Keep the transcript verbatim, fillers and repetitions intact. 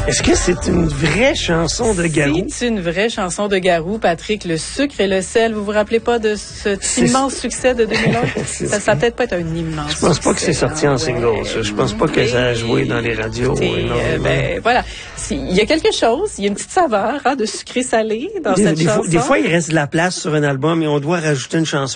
Est-ce que c'est une vraie chanson de Garou? C'est une vraie chanson de Garou, Patrick. Le sucre et le sel. Vous vous rappelez pas de cet C'est- immense succès de deux mille un? ça, ça peut-être pas être un immense Je pense pas que c'est succès, sorti en hein, single, ouais. ça. Je pense pas que ça a joué dans les radios. Écoutez, euh, énormément. ben, voilà. Si- Il y a quelque chose, il y a une petite saveur hein, de sucré-salé dans Des, cette des chanson. fois, des fois, il reste de la place sur un album et on doit rajouter une chanson